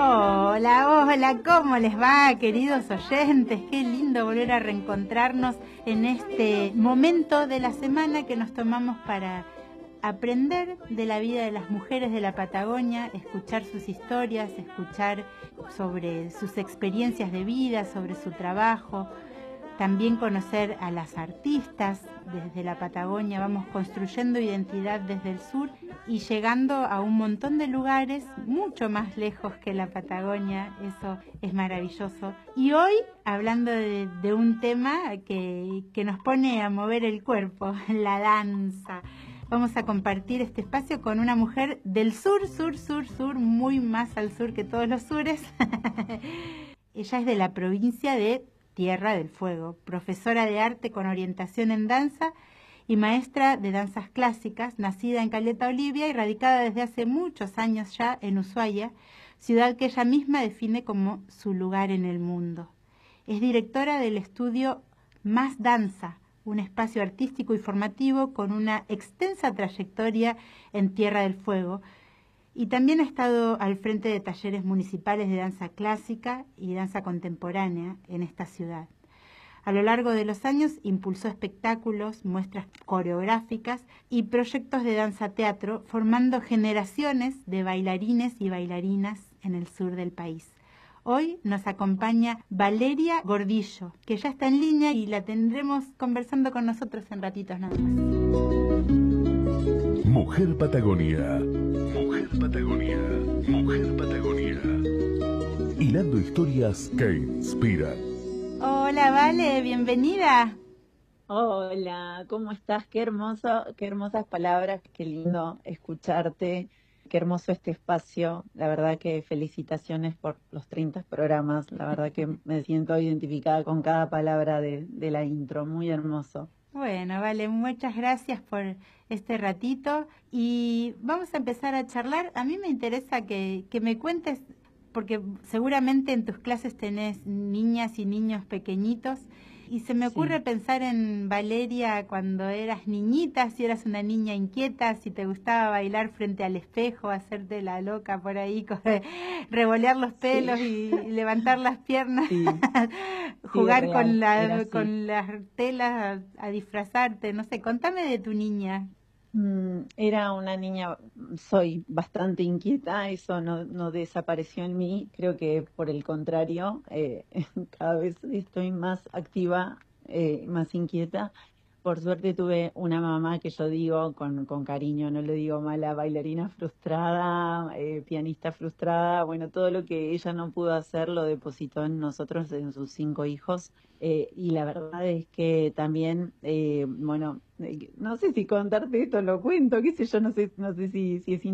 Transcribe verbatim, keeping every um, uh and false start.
Hola, hola, ¿cómo les va, queridos oyentes? Qué lindo volver a reencontrarnos en este momento de la semana que nos tomamos para aprender de la vida de las mujeres de la Patagonia, escuchar sus historias, escuchar sobre sus experiencias de vida, sobre su trabajo, también conocer a las artistas desde la Patagonia. Vamos construyendo identidad desde el sur y llegando a un montón de lugares mucho más lejos que la Patagonia. Eso es maravilloso. Y hoy, hablando de, de un tema que, que nos pone a mover el cuerpo, la danza. Vamos a compartir este espacio con una mujer del sur, sur, sur, sur, muy más al sur que todos los sures. Ella es de la provincia de Tierra del Fuego, profesora de arte con orientación en danza y maestra de danzas clásicas, nacida en Caleta, Olivia y radicada desde hace muchos años ya en Ushuaia, ciudad que ella misma define como su lugar en el mundo. Es directora del estudio Más Danza, un espacio artístico y formativo con una extensa trayectoria en Tierra del Fuego, y también ha estado al frente de talleres municipales de danza clásica y danza contemporánea en esta ciudad. A lo largo de los años impulsó espectáculos, muestras coreográficas y proyectos de danza-teatro, formando generaciones de bailarines y bailarinas en el sur del país. Hoy nos acompaña Valeria Gordillo, que ya está en línea y la tendremos conversando con nosotros en ratitos nada más. Mujer Patagonia. Mujer Patagonia. Mujer Patagonia. Hilando historias que inspiran. Hola, Vale, bienvenida. Hola, ¿cómo estás? Qué hermoso, qué hermosas palabras, qué lindo escucharte, qué hermoso este espacio. La verdad que felicitaciones por los treinta programas, la verdad que me siento identificada con cada palabra de, de la intro, muy hermoso. Bueno, Vale, muchas gracias por este ratito y vamos a empezar a charlar. A mí me interesa que, que me cuentes, porque seguramente en tus clases tenés niñas y niños pequeñitos, y se me ocurre sí. pensar en Valeria cuando eras niñita, si eras una niña inquieta, si te gustaba bailar frente al espejo, hacerte la loca por ahí, revolear los pelos sí. y levantar las piernas, sí. jugar sí, con, la, con las telas a, a disfrazarte, no sé, contame de tu niña. Era una niña, soy bastante inquieta, eso no, no desapareció en mí, creo que por el contrario, eh, cada vez estoy más activa, eh, más inquieta. Por suerte tuve una mamá que yo digo con, con cariño, no le digo mala, bailarina frustrada, eh, pianista frustrada, bueno, todo lo que ella no pudo hacer lo depositó en nosotros, en sus cinco hijos, eh, y la verdad es que también, eh, bueno, eh, no sé si contarte esto, lo cuento, qué sé yo, no sé, no sé si, si es